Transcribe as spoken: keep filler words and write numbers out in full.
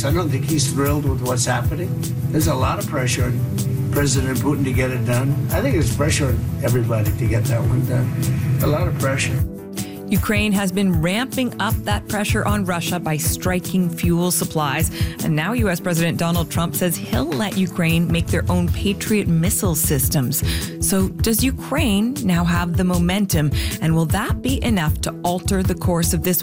attacks. I don't think he's thrilled with what's happening. There's a lot of pressure on President Putin to get it done. I think there's pressure on everybody to get that one done. A lot of pressure. Ukraine has been ramping up that pressure on Russia by striking fuel supplies. And now U S. President Donald Trump says he'll let Ukraine make their own Patriot missile systems. So does Ukraine now have the momentum? And will that be enough to alter the course of this